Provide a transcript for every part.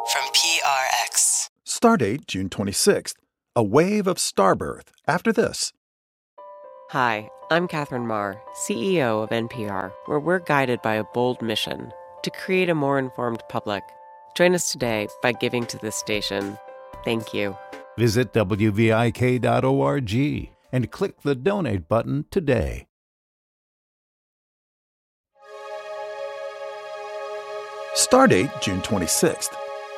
from PRX. Stardate June 26th. A wave of starbirth after this. Hi, I'm Catherine Marr, CEO of NPR, where we're guided by a bold mission to create a more informed public. Join us today by giving to this station. Thank you. Visit WVIK.org and click the donate button today. Stardate June 26th.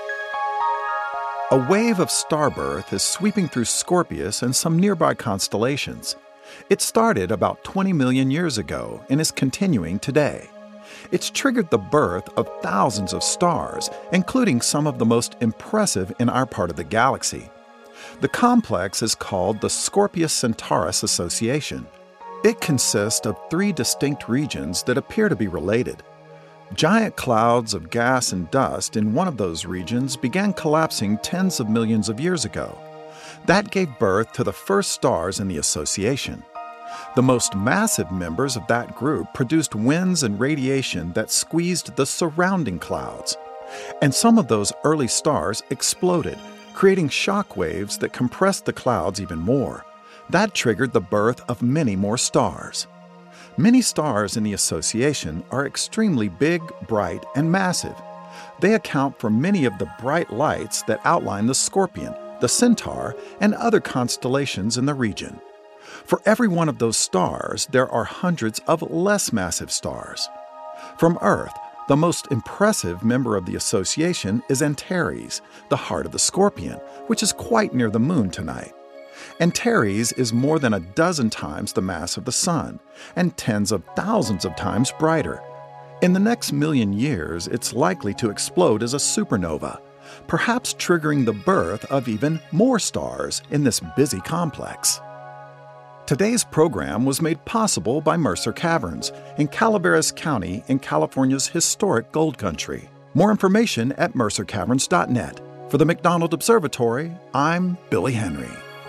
A wave of starbirth is sweeping through Scorpius and some nearby constellations. It started about 20 million years ago and is continuing today. It's triggered the birth of thousands of stars, including some of the most impressive in our part of the galaxy. The complex is called the Scorpius-Centaurus Association. It consists of 3 distinct regions that appear to be related. Giant clouds of gas and dust in one of those regions began collapsing tens of millions of years ago. That gave birth to the first stars in the association. The most massive members of that group produced winds and radiation that squeezed the surrounding clouds. And some of those early stars exploded, creating shock waves that compressed the clouds even more. That triggered the birth of many more stars. Many stars in the association are extremely big, bright, and massive. They account for many of the bright lights that outline the Scorpion, the Centaur, and other constellations in the region. For every one of those stars, there are hundreds of less massive stars. From Earth, the most impressive member of the association is Antares, the heart of the Scorpion, which is quite near the Moon tonight. Antares is more than a dozen times the mass of the Sun, and tens of thousands of times brighter. In the next million years, it's likely to explode as a supernova, perhaps triggering the birth of even more stars in this busy complex. Today's program was made possible by Mercer Caverns in Calaveras County in California's historic Gold Country. More information at mercercaverns.net. For the McDonald Observatory, I'm Billy Henry.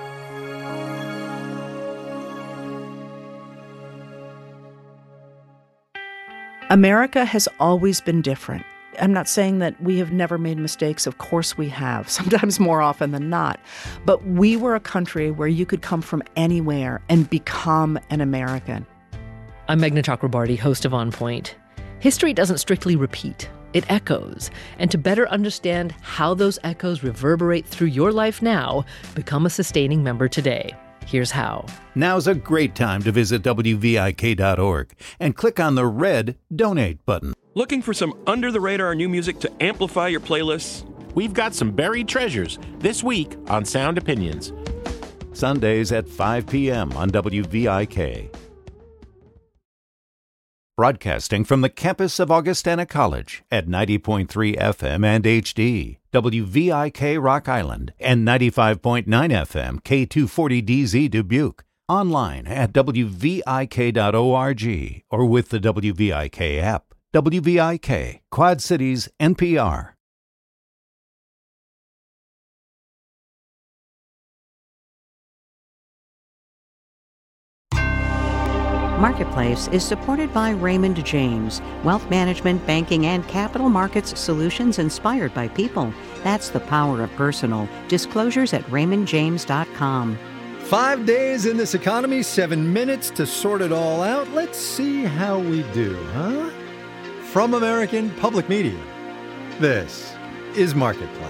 America has always been different. I'm not saying that we have never made mistakes. Of course we have, sometimes more often than not. But we were a country where you could come from anywhere and become an American. I'm Meghna Chakrabarty, host of On Point. History doesn't strictly repeat. It echoes. And to better understand how those echoes reverberate through your life now, become a sustaining member today. Here's how. Now's a great time to visit WVIK.org and click on the red Donate button. Looking for some under-the-radar new music to amplify your playlists? We've got some buried treasures this week on Sound Opinions. Sundays at 5 p.m. on WVIK. Broadcasting from the campus of Augustana College at 90.3 FM and HD, WVIK Rock Island, and 95.9 FM K240DZ Dubuque. Online at WVIK.org or with the WVIK app. WVIK, Quad Cities, NPR. Marketplace is supported by Raymond James, wealth management, banking, and capital markets solutions inspired by people. That's the power of personal. Disclosures at raymondjames.com. 5 days in this economy, 7 minutes to sort it all out. Let's see how we do, huh? From American Public Media, this is Marketplace.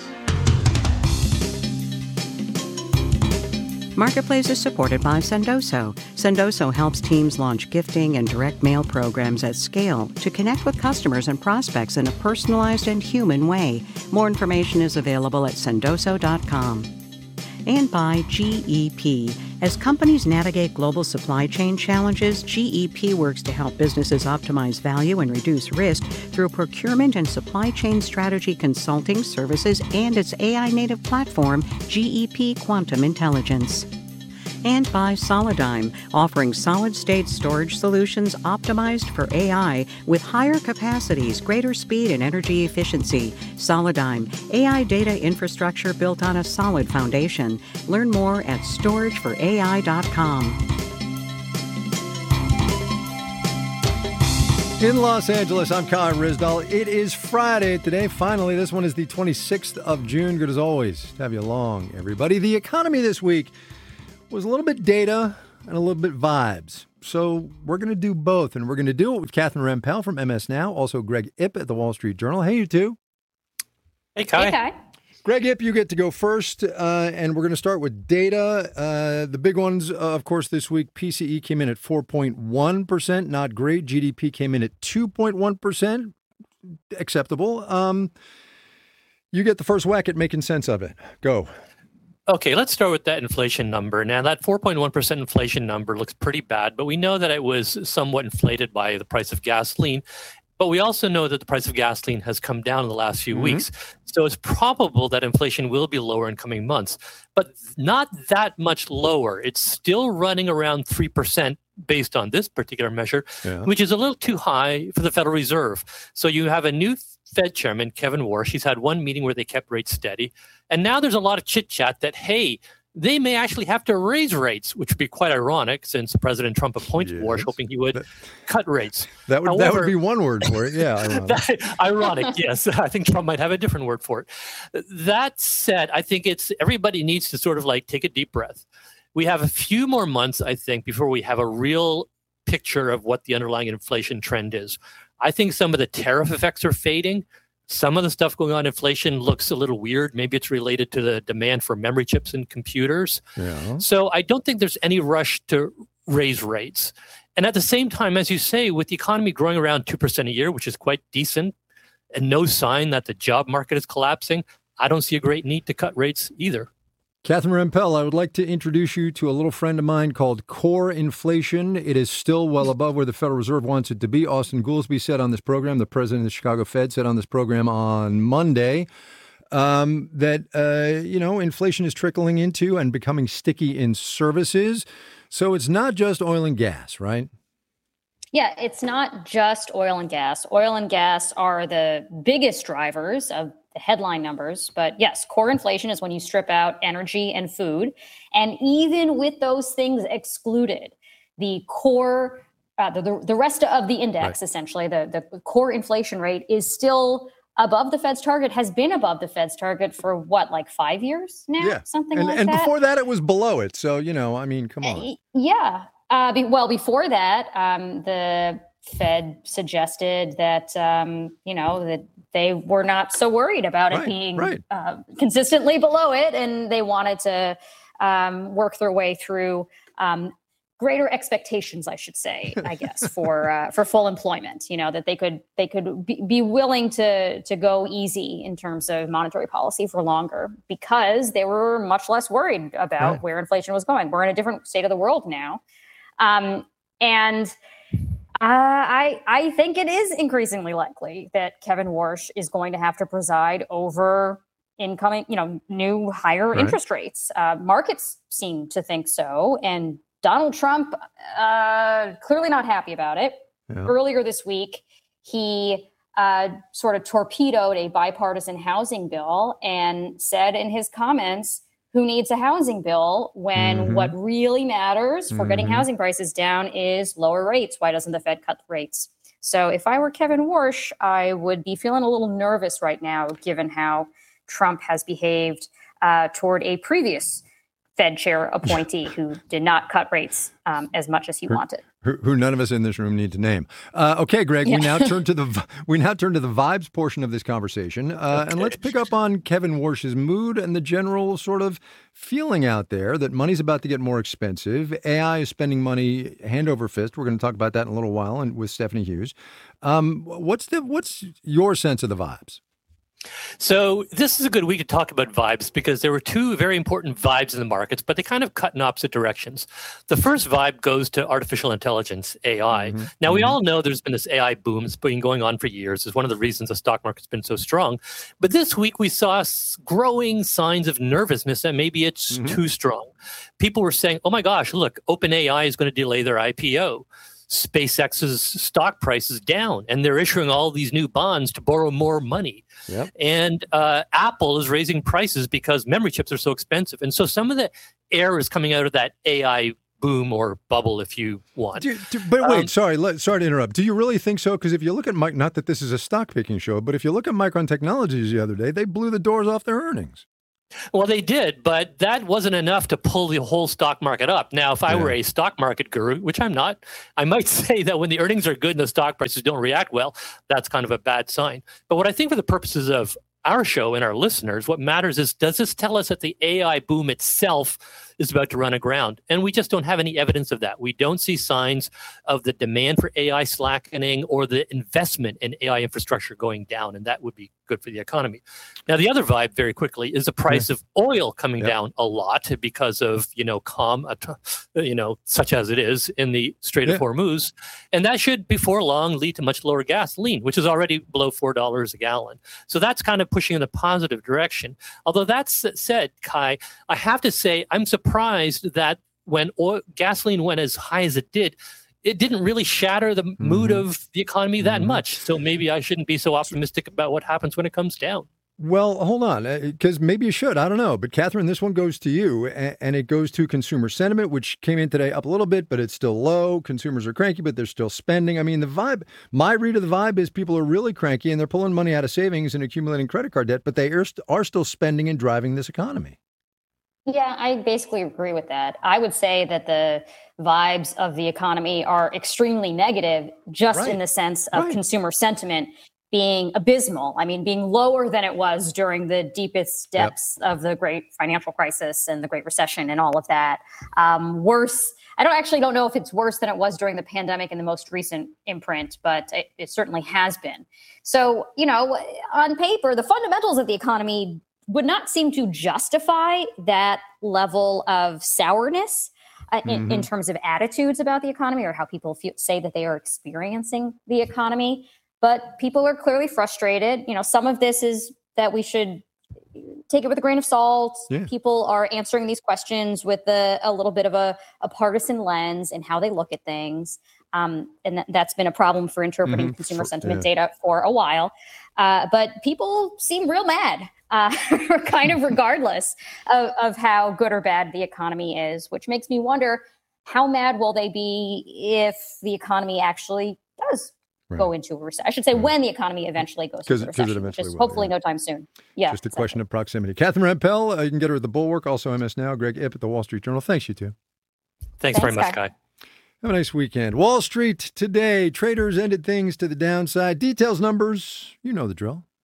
Marketplace is supported by Sendoso. Sendoso helps teams launch gifting and direct mail programs at scale to connect with customers and prospects in a personalized and human way. More information is available at sendoso.com. And by GEP. As companies navigate global supply chain challenges, GEP works to help businesses optimize value and reduce risk through procurement and supply chain strategy consulting services and its AI-native platform, GEP Quantum Intelligence. And by Solidigm, offering solid-state storage solutions optimized for AI with higher capacities, greater speed, and energy efficiency. Solidigm, AI data infrastructure built on a solid foundation. Learn more at storageforai.com. In Los Angeles, I'm Kai Ryssdal. It is Friday today. Finally, this one is the 26th of June. Good as always to have you along, everybody. The economy this week was a little bit data and a little bit vibes. So we're going to do both, and we're going to do it with Catherine Rampell from MS Now, also Greg Ip at the Wall Street Journal. Hey, you two. Hey, Kai. Hey, Kai. Greg Ip, you get to go first, and we're going to start with data. The big ones, of course, this week, PCE came in at 4.1%, not great. GDP came in at 2.1%, acceptable. You get the first whack at making sense of it. Go. Okay, let's start with that inflation number. Now, that 4.1% inflation number looks pretty bad, but we know that it was somewhat inflated by the price of gasoline. But we also know that the price of gasoline has come down in the last few weeks. So it's probable that inflation will be lower in coming months, but not that much lower. It's still running around 3% based on this particular measure, which is a little too high for the Federal Reserve. So you have a new Fed chairman, Kevin Warsh. He's had one meeting where they kept rates steady. And now there's a lot of chit-chat that, hey, they may actually have to raise rates, which would be quite ironic since President Trump appointed Warsh, hoping he would cut rates. That would be one word for it. Yeah, ironic. Ironic, yes. I think Trump might have a different word for it. That said, I think everybody needs to sort of like take a deep breath. We have a few more months, I think, before we have a real picture of what the underlying inflation trend is. I think some of the tariff effects are fading. Some of the stuff going on in inflation looks a little weird. Maybe it's related to the demand for memory chips in computers. Yeah. So I don't think there's any rush to raise rates. And at the same time, as you say, with the economy growing around 2% a year, which is quite decent, and no sign that the job market is collapsing, I don't see a great need to cut rates either. Catherine Rampell, I would like to introduce you to a little friend of mine called core inflation. It is still well above where the Federal Reserve wants it to be. Austin Goolsbee said on this program, the president of the Chicago Fed said on this program on Monday, that, inflation is trickling into and becoming sticky in services. So it's not just oil and gas, right? Yeah, it's not just oil and gas. Oil and gas are the biggest drivers of the headline numbers. But yes, core inflation is when you strip out energy and food. And even with those things excluded, the core, the rest of the index, essentially, the core inflation rate is still above the Fed's target, has been above the Fed's target for what, like 5 years now? Yeah. Something like that. And before that, it was below it. So, come on. Yeah. Before that, the Fed suggested that, that they were not so worried about it being consistently below it, and they wanted to work their way through greater expectations, I should say, I guess, for full employment. That they could be willing to go easy in terms of monetary policy for longer because they were much less worried about where inflation was going. We're in a different state of the world now. I think it is increasingly likely that Kevin Warsh is going to have to preside over incoming, new higher interest rates. Markets seem to think so. And Donald Trump, clearly not happy about it. Yeah. Earlier this week, he sort of torpedoed a bipartisan housing bill and said in his comments, who needs a housing bill when what really matters for getting housing prices down is lower rates? Why doesn't the Fed cut the rates? So if I were Kevin Warsh, I would be feeling a little nervous right now, given how Trump has behaved toward a previous Fed chair appointee who did not cut rates as much as he wanted. Who none of us in this room need to name. Okay, Greg, we now turn to the vibes portion of this conversation, and let's pick up on Kevin Warsh's mood and the general sort of feeling out there that money's about to get more expensive. AI is spending money hand over fist. We're going to talk about that in a little while, and with Stephanie Hughes. What's your sense of the vibes? So this is a good week to talk about vibes because there were two very important vibes in the markets, but they kind of cut in opposite directions. The first vibe goes to artificial intelligence, AI. Now, we all know there's been this AI boom. It's been going on for years. It's one of the reasons the stock market's been so strong. But this week, we saw growing signs of nervousness that maybe it's too strong. People were saying, oh my gosh, look, OpenAI is going to delay their IPO. SpaceX's stock price is down, and they're issuing all these new bonds to borrow more money. Yep. And Apple is raising prices because memory chips are so expensive. And so some of the air is coming out of that AI boom or bubble if you want. But wait, sorry to interrupt. Do you really think so? Because if you look at not that this is a stock picking show, but if you look at Micron Technologies the other day, they blew the doors off their earnings. Well, they did, but that wasn't enough to pull the whole stock market up. Now, if I were a stock market guru, which I'm not, I might say that when the earnings are good and the stock prices don't react well, that's kind of a bad sign. But what I think for the purposes of our show and our listeners, what matters is, does this tell us that the AI boom itself is about to run aground? And we just don't have any evidence of that. We don't see signs of the demand for AI slackening or the investment in AI infrastructure going down, and that would be good for the economy. Now, the other vibe, very quickly, is the price of oil coming down a lot because of, such as it is in the Strait of Hormuz. And that should, before long, lead to much lower gasoline, which is already below $4 a gallon. So that's kind of pushing in a positive direction. Although that's said, Kai, I have to say, I'm surprised that when gasoline went as high as it didn't really shatter the mood of the economy that much. So maybe I shouldn't be so optimistic about what happens when it comes down. Well, hold on, because maybe you should. I don't know. But Catherine, this one goes to you, and it goes to consumer sentiment, which came in today up a little bit, but it's still low. Consumers are cranky, but they're still spending. I mean, the vibe, my read of the vibe is people are really cranky, and they're pulling money out of savings and accumulating credit card debt, but they are still spending and driving this economy. Yeah, I basically agree with that. I would say that the vibes of the economy are extremely negative, just in the sense of consumer sentiment being abysmal. I mean, being lower than it was during the deepest depths of the great financial crisis and the Great Recession and all of that. Worse. I don't know if it's worse than it was during the pandemic in the most recent imprint, but it certainly has been. So, on paper, the fundamentals of the economy would not seem to justify that level of sourness in terms of attitudes about the economy or how people say that they are experiencing the economy. But people are clearly frustrated. Some of this is that we should take it with a grain of salt. Yeah. People are answering these questions with a little bit of a partisan lens in how they look at things. And that's been a problem for interpreting consumer sentiment data for a while. But people seem real mad, kind of regardless of how good or bad the economy is, which makes me wonder, how mad will they be if the economy actually does go into a recession? I should say when the economy eventually goes into a recession, which is hopefully no time soon. Yeah, just a question of proximity. Catherine Rampell, you can get her at The Bulwark, also MS Now. Greg Ip at The Wall Street Journal. Thanks, you two. Thanks very much, Guy. Have a nice weekend. Wall Street today. Traders ended things to the downside. Details, numbers, you know the drill.